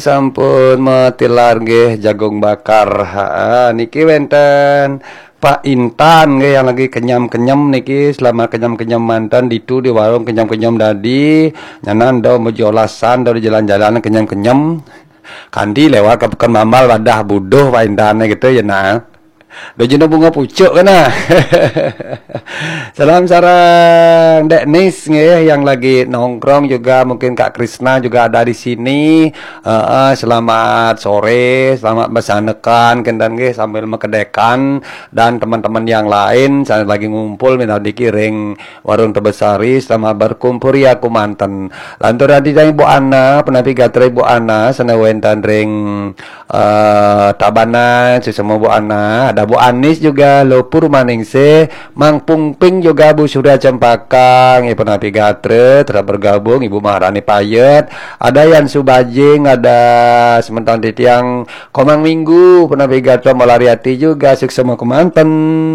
Sampun metilar nggih jagung bakar. Niki wenten Pak Intan nggih yang lagi kenyam-kenyam niki, selama kenyam-kenyam mantan ditu di warung kenyam-kenyam dadi nyanan do mejolasan do di jalan-jalan kenyam-kenyam kandi lewat ke pekan mamal wadah buduh Pak Intan gitu ya nah. Dojina bunga pucuk kana. Salam sarang Dek Nis nggih yang lagi nongkrong juga, mungkin Kak Krisna juga ada di sini. Selamat sore, selamat besanekan kendan nggih sambil mekedekan, dan teman-teman yang lain saya lagi ngumpul minta dikiring warung terbesari sama berkumpul ya kumanten. Lantur adi Ibu Ana, penapi gatre Ibu Ana senewen ring tabana sesama Bu Ana, ada Bu Anis juga, Lopur Maningse, Mang Pungping juga, Bu Surya Cempakang, Ibu Napi Gatre, telah bergabung, Ibu Maharani Payet, ada Yan Subajing, ada sementara yang Komang Minggu, Penapi Gatre Malariati juga, sukses semua kemanten.